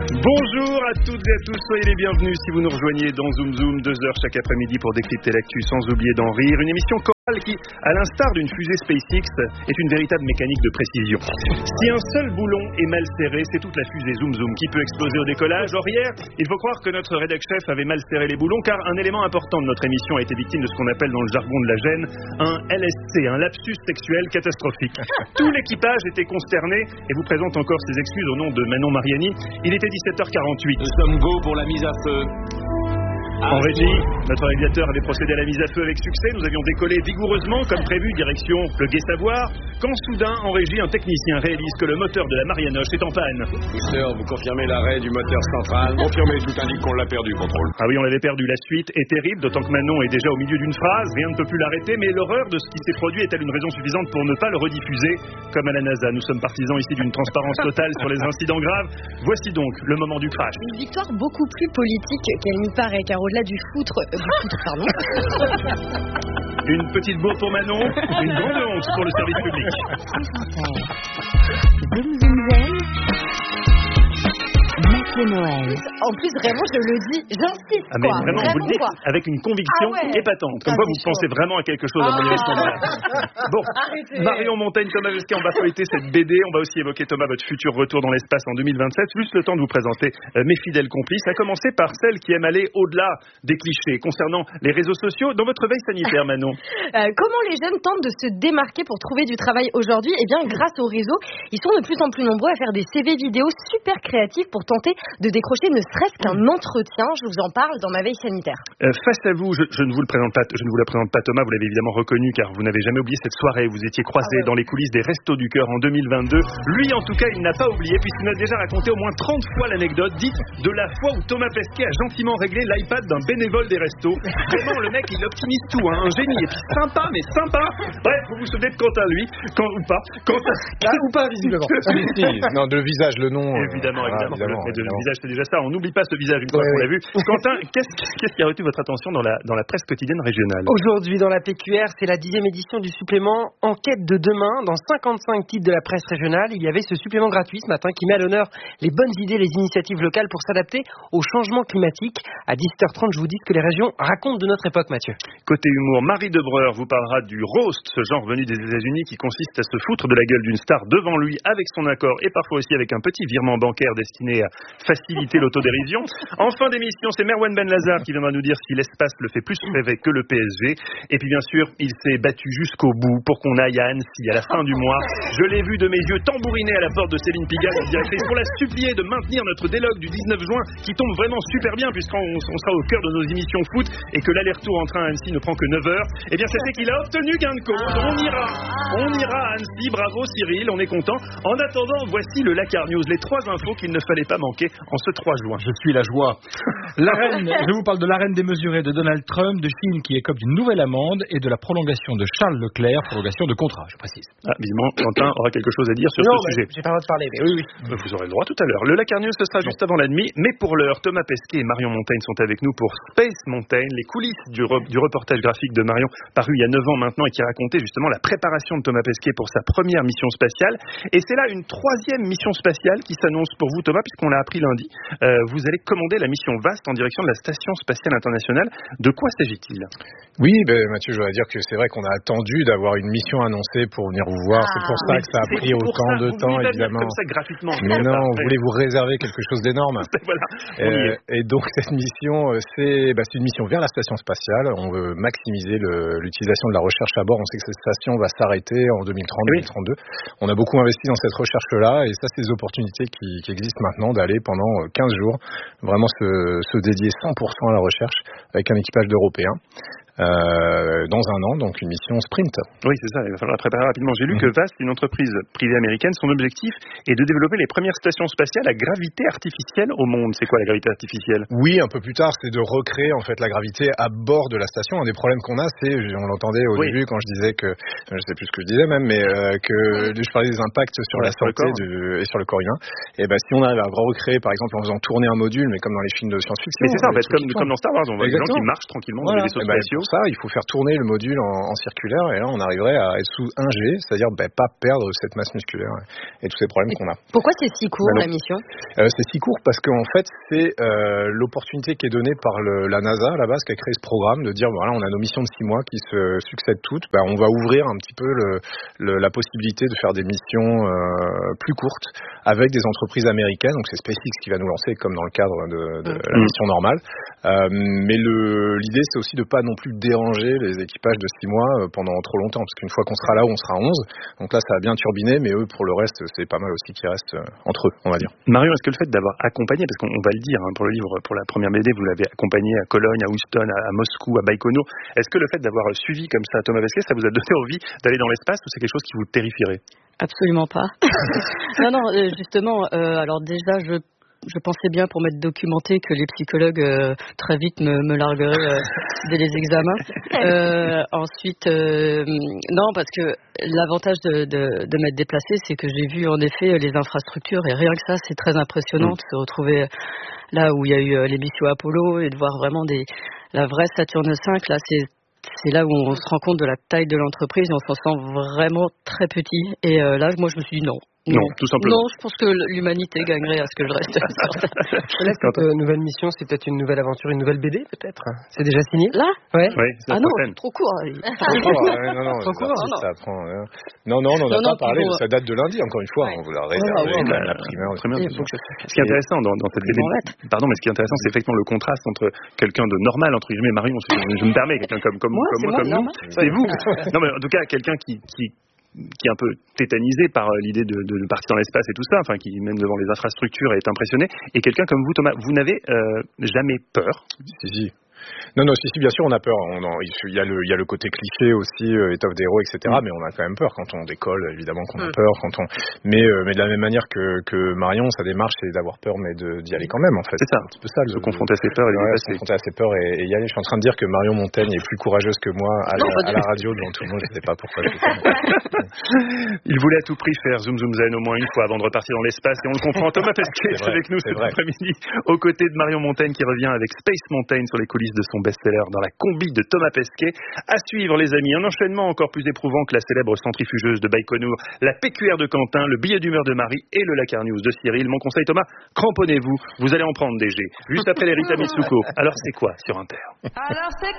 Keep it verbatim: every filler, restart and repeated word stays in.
Bonjour à toutes et à tous, soyez les bienvenus si vous nous rejoignez dans Zoom Zoom, deux heures chaque après-midi pour décrypter l'actu sans oublier d'en rire. Une émission chorale qui, à l'instar d'une fusée SpaceX, est une véritable mécanique de précision. Si un seul boulon est mal serré, c'est toute la fusée Zoom Zoom qui peut exploser au décollage. Or hier, il faut croire que notre rédac chef avait mal serré les boulons car un élément important de notre émission a été victime de ce qu'on appelle dans le jargon de la gêne un L S C, un lapsus sexuel catastrophique. Tout l'équipage était consterné et vous présente encore ses excuses au nom de Manon Mariani. Il était dix-sept heures quarante-huit. Nous sommes go pour la mise à feu. En régie, notre réalisateur avait procédé à la mise à feu avec succès. Nous avions décollé vigoureusement, comme prévu, direction le Gai Savoir, quand soudain, en régie, un technicien réalise que le moteur de la Marianoche est en panne. Booster, vous confirmez l'arrêt du moteur central? Confirmez, tout indique qu'on l'a perdu, contrôle. Ah oui, on l'avait perdu. La suite est terrible, d'autant que Manon est déjà au milieu d'une phrase. Rien ne peut plus l'arrêter, mais l'horreur de ce qui s'est produit est-elle une raison suffisante pour ne pas le rediffuser? Comme à la NASA, nous sommes partisans ici d'une transparence totale sur les incidents graves. Voici donc le moment du crash. Une victoire beaucoup plus politique qu'elle n'y paraît, car au-delà du foutre, euh, du foutre, pardon. Une petite bourre pour Manon, une grande honte pour le service public. Zoom Zoom Zen, Mathieu Noël. En plus, vraiment, je le dis, j'insiste, Ah mais quoi. vraiment, vous le dites quoi. avec une conviction Ah ouais. épatante. Comme Ah, quoi vous c'est pensez chaud. vraiment à quelque chose à mon Ah. émission. Bon, Arrêtez. Marion Montaigne, Thomas Pesquet, on va feuilleter cette B D. On va aussi évoquer, Thomas, votre futur retour dans l'espace en deux mille vingt-sept. Juste le temps de vous présenter euh, mes fidèles complices. À commencer par celle qui aime aller au-delà des clichés concernant les réseaux sociaux. Dans votre veille sanitaire, Manon. Euh, comment les jeunes tentent de se démarquer pour trouver du travail aujourd'hui? Eh bien, grâce au réseau, ils sont de plus en plus nombreux à faire des C V vidéo super créatifs pour tenter de décrocher ne serait-ce qu'un entretien. Je vous en parle dans ma veille sanitaire. Euh, face à vous, je, je ne vous le présente pas, je ne vous la présente pas, Thomas. Vous l'avez évidemment reconnu car vous n'avez jamais oublié cette soirée. Vous étiez croisés Ah ouais. dans les coulisses des Restos du Cœur en deux mille vingt-deux. Lui, en tout cas, il n'a pas oublié puisqu'il a déjà raconté au moins trente fois l'anecdote dite de la fois où Thomas Pesquet a gentiment réglé l'iPad d'un bénévole des restos. Vraiment, le mec, il optimise tout, hein, un génie. Et puis sympa, mais sympa. Bref, vous vous souvenez de Quentin, lui, quand ou pas, Quentin, Là ou pas, visiblement. Non, de visage, le nom. euh, Évidemment, voilà, évidemment. Mais de- le évidemment. visage, c'est déjà ça. On n'oublie pas ce visage une fois Ouais, qu'on ouais. l'a vu. Quentin, qu'est-ce, qu'est-ce qui a retenu votre attention dans la, dans la presse quotidienne régionale? Aujourd'hui, dans la P Q R, c'est la dixième édition du supplément Enquête de demain. Dans cinquante-cinq titres de la presse régionale, il y avait ce supplément gratuit ce matin qui met à l'honneur les bonnes idées, les initiatives locales pour s'adapter au changement climatique. À dix-sept heures trente, je vous dis ce que les régions racontent de notre époque, Mathieu. Côté humour, Marie Debreur vous parlera du roast, ce genre venu des États-Unis qui consiste à se foutre de la gueule d'une star devant lui avec son accord et parfois aussi avec un petit virement bancaire destiné à faciliter l'autodérision. En fin d'émission, c'est Merwan Benlazar qui viendra nous dire si l'espace le fait plus rêver que le P S G. Et puis bien sûr, il s'est battu jusqu'au bout pour qu'on aille à Annecy à la fin du mois. Je l'ai vu de mes yeux tambouriner à la porte de Céline Pigalle, la directrice, pour la supplier de maintenir notre délogue du dix-neuf juin qui tombe vraiment super bien puisqu'on on sera au cœur de nos émissions foot et que l'aller-retour en train à Annecy ne prend que neuf heures. Et bien c'était qu'il a obtenu gain de cause. On ira, on ira à Annecy. Bravo Cyril, on est content. En attendant, voici le Lakar News, les trois infos qu'il ne fallait pas manquer en ce trois juin. Je suis la joie. L'arène, je vous parle de l'arène démesurée de Donald Trump, de Chine qui écope d'une nouvelle amende et de la prolongation de Charles Leclerc, prolongation de contrat, je précise. Ah, visiblement, Quentin aura quelque chose à dire sur non, ce sujet. j'ai pas le droit de parler, mais oui, oui. Vous aurez le droit tout à l'heure. Le Lakar News, ce sera juste avant la nuit. Mais pour l'heure, Thomas Pesquet et Marion Montaigne sont avec nous pour Space Mountain, les coulisses du, re- du reportage graphique de Marion, paru il y a neuf ans maintenant et qui racontait justement la préparation de Thomas Pesquet pour sa première mission spatiale. Et c'est là une troisième mission spatiale qui s'annonce pour vous, Thomas, puisqu'on l'a appris lundi. Euh, vous allez commander la mission VAST en direction de la Station Spatiale Internationale. De quoi s'agit-il? Oui, ben, Mathieu, je dois dire que c'est vrai qu'on a attendu d'avoir une mission annoncée pour venir vous voir. Ah, c'est pour ça Mais que ça a c'est pris pour autant ça, de vous temps, voulez pas venir évidemment. comme ça gratuitement. Mais non, on voulait vous réserver quelque chose d'énorme. Voilà. On y Euh, est. et donc cette mission, euh, c'est, bah, c'est une mission vers la station spatiale. On veut maximiser le- l'utilisation de la recherche à bord. On sait que cette station va s'arrêter en deux mille trente, Oui. deux mille trente-deux. On a beaucoup investi dans cette recherche-là et ça, c'est des opportunités qui, qui existent maintenant d'aller pendant euh, quinze jours vraiment se, se dédier cent pour cent à la recherche avec un équipage d'Européens. Euh, dans un an, donc une mission sprint. Oui, c'est ça, il va falloir la préparer rapidement. J'ai lu Mhm. que VAST, une entreprise privée américaine, son objectif est de développer les premières stations spatiales à gravité artificielle au monde. C'est quoi la gravité artificielle? Oui, un peu plus tard, c'est de recréer en fait la gravité à bord de la station. Un des problèmes qu'on a, c'est, on l'entendait au Oui. début quand je disais que, je sais plus ce que je disais même, mais euh, que je parlais des impacts sur Ouais, la sur le santé corps. du, et sur le corps humain. Et ben si on arrive à recréer, par exemple, en faisant tourner un module, mais comme dans les films de science-fiction. Mais c'est ça, en des fait, trucs comme, qui comme dans Star Wars, on voit des gens qui Exactement. marchent tranquillement Voilà. dans les vaisseaux Eh ben, spatiaux. pour ça, il faut faire tourner le module en, en circulaire et là on arriverait à être sous un G, c'est-à-dire bah, pas perdre cette masse musculaire et tous ces problèmes qu'on a. Pourquoi c'est si court bah, la mission? euh, C'est si court parce qu'en fait c'est euh, l'opportunité qui est donnée par le, la NASA à la base qui a créé ce programme de dire voilà on a nos missions de six mois qui se succèdent toutes, bah, on va ouvrir un petit peu le, le, la possibilité de faire des missions euh, plus courtes avec des entreprises américaines, donc c'est SpaceX qui va nous lancer comme dans le cadre de, de mmh. la mission normale. Euh, mais le, l'idée c'est aussi de pas non plus déranger les équipages de six mois pendant trop longtemps, parce qu'une fois qu'on sera là où on sera onze, donc là ça a bien turbiné, mais eux pour le reste c'est pas mal aussi qui restent entre eux, on va dire. Marion, est-ce que le fait d'avoir accompagné, parce qu'on va le dire hein, pour le livre, pour la première B D, vous l'avez accompagné à Cologne, à Houston, à, à Moscou, à Baïkonour, est-ce que le fait d'avoir suivi comme ça Thomas Pesquet, ça vous a donné envie d'aller dans l'espace ou c'est quelque chose qui vous terrifierait? Absolument pas. non, non, justement, euh, alors déjà, je, je pensais bien pour m'être documenté que les psychologues euh, très vite me, me largueraient euh, dès les examens. Euh, ensuite, euh, non, parce que l'avantage de, de, de m'être déplacé, c'est que j'ai vu en effet les infrastructures et rien que ça, c'est très impressionnant mmh. de se retrouver là où il y a eu les missions Apollo et de voir vraiment des, la vraie Saturne cinq, là, c'est C'est là où on se rend compte de la taille de l'entreprise et on s'en sent vraiment très petit. Et euh, là, moi, je me suis dit non. Non, non, tout simplement. Non, je pense que l'humanité gagnerait à ce que je reste sur Terre. Là, cette euh, nouvelle mission, c'est peut-être une nouvelle aventure, une nouvelle B D, peut-être. C'est déjà signé? Là? Ouais. Oui, ah non, c'est trop court. Trop court, ouais, non, non, trop court. Non, ça prend, euh... non, non, on n'en a non, pas non, parlé. Pour... Ça date de lundi, encore une fois. Ouais. On vous l'a réservé ouais, ouais, ouais, la primeur. primeur ce qui est intéressant dans, dans cette B D, pardon, mais ce qui est intéressant, c'est effectivement le contraste entre quelqu'un de normal, entre guillemets, Marion, je me permets, quelqu'un comme, comme moi, comme, moi, comme nous. C'est vous. Non, mais en tout cas, quelqu'un qui, qui qui est un peu tétanisé par l'idée de, de, de partir dans l'espace et tout ça, enfin qui même devant les infrastructures est impressionné, et quelqu'un comme vous, Thomas, vous n'avez euh, jamais peur? Si, si. Non, non, si, si, bien sûr, on a peur. On en, il y a le, il y a le côté cliché aussi, euh, étoffe d'héros, et cetera. Mm. Mais on a quand même peur quand on décolle, évidemment qu'on a mm. peur. Quand on, mais, euh, mais de la même manière que, que Marion, sa démarche, c'est d'avoir peur, mais de, d'y aller quand même, en fait. C'est ça. C'est un petit peu ça, le, se confronter à ses peurs et ouais, se confronter à ses peurs et, et y aller. Je suis en train de dire que Marion Montaigne est plus courageuse que moi à, non, la, à la radio devant tout le monde. Je sais pas pourquoi. Je sais pas. Il voulait à tout prix faire Zoom Zoom Zen au moins une fois avant de repartir dans l'espace, et on le comprend. Thomas Pesquet est avec nous cet après-midi, aux côtés de Marion Montaigne qui revient avec Space Mountain sur les coulisses de son best-seller dans la combi de Thomas Pesquet. À suivre, les amis, un enchaînement encore plus éprouvant que la célèbre centrifugeuse de Baïkonour, la P Q R de Quentin, le billet d'humeur de Marie et le Lakar News de Cyril. Mon conseil, Thomas, cramponnez-vous, vous allez en prendre des G. Juste après les Rita Mitsuko. Alors c'est quoi sur Inter? Alors c'est